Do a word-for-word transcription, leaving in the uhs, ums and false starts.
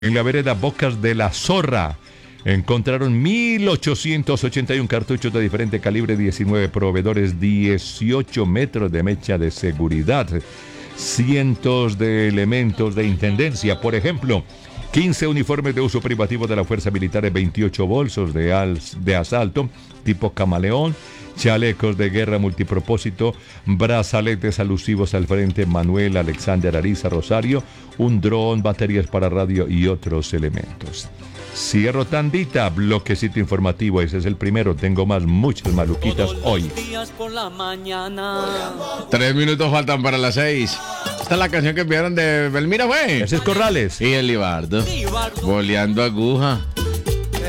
En la vereda Bocas de la Zorra encontraron mil ochocientos ochenta y uno cartuchos de diferente calibre, diecinueve proveedores, dieciocho metros de mecha de seguridad, cientos de elementos de intendencia, por ejemplo, quince uniformes de uso privativo de la Fuerza Militar, veintiocho bolsos de, al, de asalto tipo camaleón, chalecos de guerra multipropósito, brazaletes alusivos al frente Manuel Alexander Ariza Rosario, un dron, baterías para radio y otros elementos. Cierro tandita, bloquecito informativo, ese es el primero, tengo más, muchas maluquitas hoy. Tres minutos faltan para las seis. Esta es la canción que enviaron de Belmira, güey. Ese es Corrales. Y el Libardo, boleando aguja.